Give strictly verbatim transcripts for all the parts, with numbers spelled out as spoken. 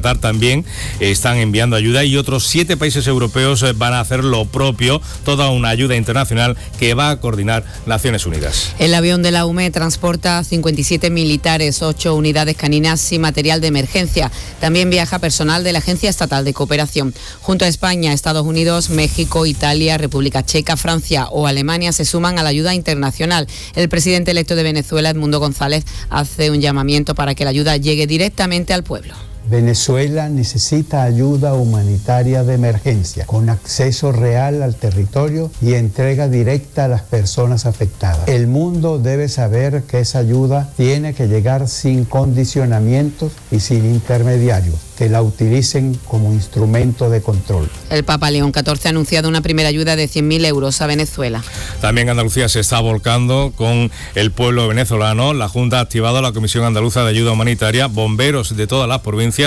Qatar también están enviando ayuda y otros siete países europeos van a hacer lo propio, toda una ayuda internacional que va a coordinar Naciones Unidas. El avión de la U M E transporta cincuenta y siete militares, ocho unidades caninas y material de emergencia. También viaja personal de la Agencia Estatal de Cooperación. Junto a España, Estados Unidos, México, Italia, República Checa, Francia o Alemania se suman a la ayuda internacional. El presidente electo de Venezuela, Edmundo González, hace un llamamiento para que la ayuda llegue directamente al pueblo. Venezuela necesita ayuda humanitaria de emergencia, con acceso real al territorio y entrega directa a las personas afectadas. El mundo debe saber que esa ayuda tiene que llegar sin condicionamientos y sin intermediarios, que la utilicen como instrumento de control. El Papa León catorce ha anunciado una primera ayuda de cien mil euros a Venezuela. También Andalucía se está volcando con el pueblo venezolano. La Junta ha activado la Comisión Andaluza de Ayuda Humanitaria. Bomberos de todas las provincias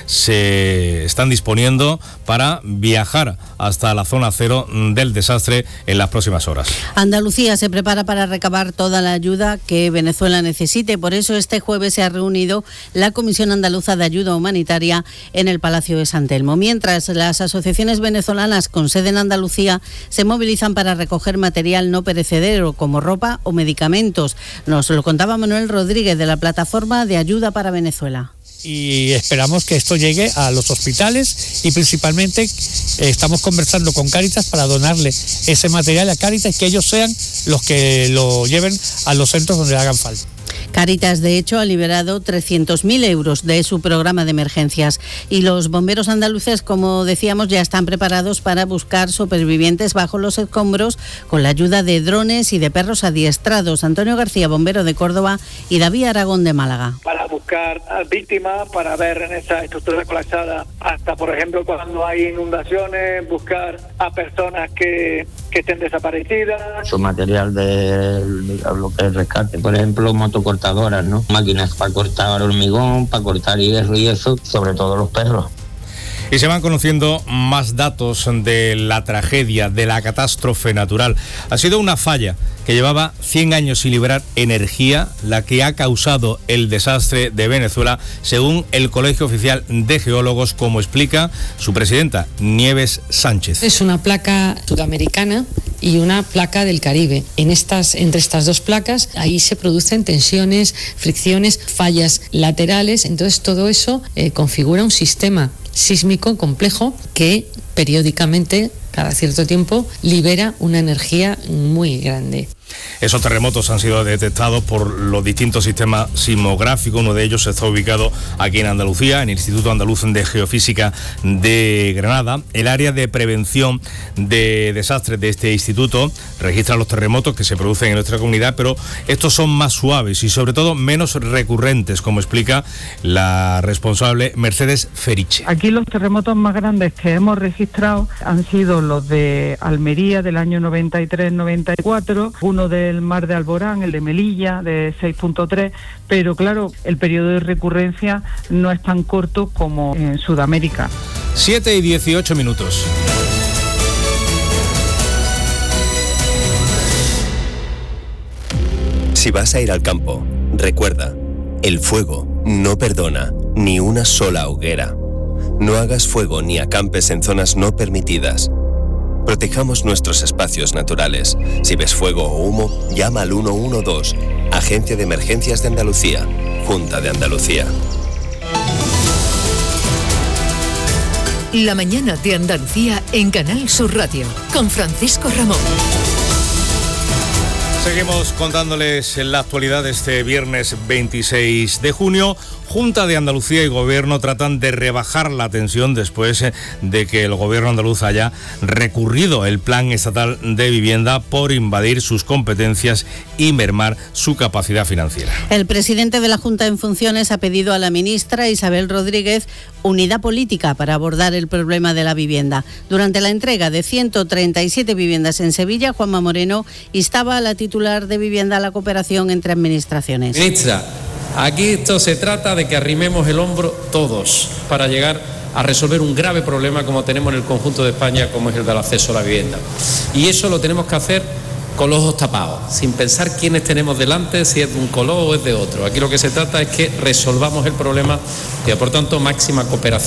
se están disponiendo para viajar hasta la zona cero del desastre en las próximas horas. Andalucía se prepara para recabar toda la ayuda que Venezuela necesite. Por eso este jueves se ha reunido la Comisión Andaluza de Ayuda Humanitaria en el Palacio de San Telmo. Mientras, las asociaciones venezolanas con sede en Andalucía se movilizan para recoger material no perecedero como ropa o medicamentos. Nos lo contaba Manuel Rodríguez de la Plataforma de Ayuda para Venezuela. Y esperamos que esto llegue a los hospitales y principalmente eh, estamos conversando con Cáritas para donarle ese material a Cáritas y que ellos sean los que lo lleven a los centros donde hagan falta. Cáritas, de hecho, ha liberado trescientos mil euros de su programa de emergencias y los bomberos andaluces, como decíamos, ya están preparados para buscar supervivientes bajo los escombros con la ayuda de drones y de perros adiestrados. Antonio García, bombero de Córdoba, y David Aragón de Málaga. Para buscar a víctimas, para ver en esa estructura colapsada, hasta por ejemplo cuando hay inundaciones, buscar a personas que, que estén desaparecidas. Su material de lo que es rescate, por ejemplo, motocortadoras, ¿no? Máquinas para cortar hormigón, para cortar hierro y eso, sobre todo los perros. Y se van conociendo más datos de la tragedia, de la catástrofe natural. Ha sido una falla que llevaba cien años sin liberar energía, la que ha causado el desastre de Venezuela, según el Colegio Oficial de Geólogos, como explica su presidenta, Nieves Sánchez. Es una placa sudamericana y una placa del Caribe. En estas, entre estas dos placas, ahí se producen tensiones, fricciones, fallas laterales. Entonces todo eso eh, configura un sistema sísmico complejo que periódicamente, cada cierto tiempo, libera una energía muy grande. Esos terremotos han sido detectados por los distintos sistemas sismográficos. Uno de ellos está ubicado aquí en Andalucía, en el Instituto Andaluz de Geofísica de Granada. El área de prevención de desastres de este instituto registra los terremotos que se producen en nuestra comunidad, pero estos son más suaves y sobre todo menos recurrentes, como explica la responsable Mercedes Feriche. Aquí los terremotos más grandes que hemos registrado han sido los de Almería del año noventa y tres noventa y cuatro, uno del Mar de Alborán, el de Melilla, de seis punto tres, pero claro, el periodo de recurrencia no es tan corto como en Sudamérica. siete y dieciocho minutos. Si vas a ir al campo, recuerda, el fuego no perdona ni una sola hoguera. No hagas fuego ni acampes en zonas no permitidas. Protejamos nuestros espacios naturales. Si ves fuego o humo, llama al uno uno dos, Agencia de Emergencias de Andalucía, Junta de Andalucía. La mañana de Andalucía en Canal Sur Radio, con Francisco Ramón. Seguimos contándoles en la actualidad de este viernes veintiséis de junio. Junta de Andalucía y Gobierno tratan de rebajar la tensión después de que el Gobierno andaluz haya recurrido el Plan Estatal de Vivienda por invadir sus competencias y mermar su capacidad financiera. El presidente de la Junta en funciones ha pedido a la ministra Isabel Rodríguez unidad política para abordar el problema de la vivienda. Durante la entrega de ciento treinta y siete viviendas en Sevilla, Juanma Moreno instaba a la titular de Vivienda a la cooperación entre administraciones. Ministra, aquí esto se trata de que arrimemos el hombro todos para llegar a resolver un grave problema como tenemos en el conjunto de España, como es el del acceso a la vivienda. Y eso lo tenemos que hacer con los ojos tapados, sin pensar quiénes tenemos delante, si es de un color o es de otro. Aquí lo que se trata es que resolvamos el problema y, por tanto, máxima cooperación.